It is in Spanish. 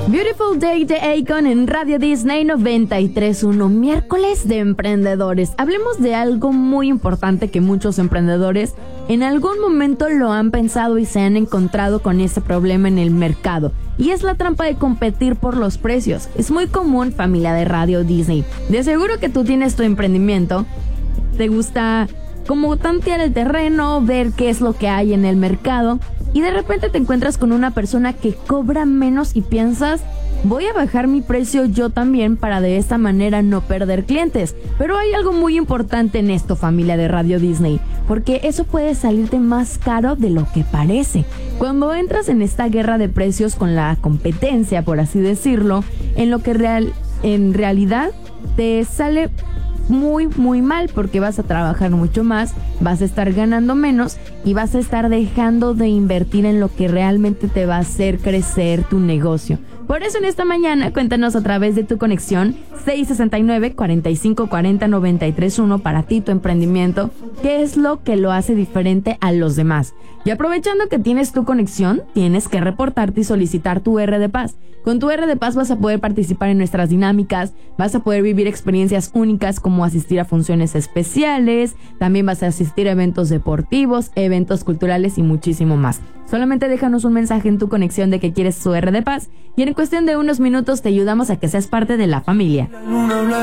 Beautiful Day de Akon en Radio Disney 93.1, miércoles de emprendedores. Hablemos de algo muy importante que muchos emprendedores en algún momento lo han pensado y se han encontrado con ese problema en el mercado. Y es la trampa de competir por los precios. Es muy común, familia de Radio Disney. De seguro que tú tienes tu emprendimiento, te gusta como tantear el terreno, ver qué es lo que hay en el mercado, y de repente te encuentras con una persona que cobra menos y piensas, voy a bajar mi precio yo también para de esta manera no perder clientes. Pero hay algo muy importante en esto, familia de Radio Disney, porque eso puede salirte más caro de lo que parece. Cuando entras en esta guerra de precios con la competencia, por así decirlo, en realidad te sale muy mal, porque vas a trabajar mucho más, vas a estar ganando menos y vas a estar dejando de invertir en lo que realmente te va a hacer crecer tu negocio. Por eso en esta mañana cuéntanos a través de tu conexión 669-4540-931 para ti, tu emprendimiento, qué es lo que lo hace diferente a los demás. Y aprovechando que tienes tu conexión, tienes que reportarte y solicitar tu R de Paz. Con tu R de Paz vas a poder participar en nuestras dinámicas, vas a poder vivir experiencias únicas como asistir a funciones especiales, también vas a asistir a eventos deportivos, eventos culturales y muchísimo más. Solamente déjanos un mensaje en tu conexión de que quieres tu R de Paz y en cuestión de unos minutos te ayudamos a que seas parte de la familia.